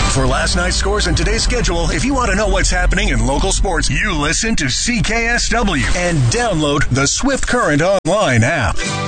For last night's scores and today's schedule, if you want to know what's happening in local sports, you listen to CKSW and download the Swift Current online app.